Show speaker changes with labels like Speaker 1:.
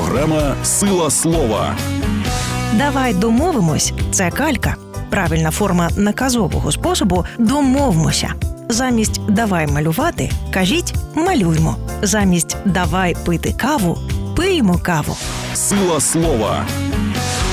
Speaker 1: Програма «Сила слова».
Speaker 2: Давай домовимось – це калька. Правильна форма наказового способу «домовмося». Замість «давай малювати» кажіть «малюймо». Замість «давай пити каву» – пиймо каву.
Speaker 1: Сила слова.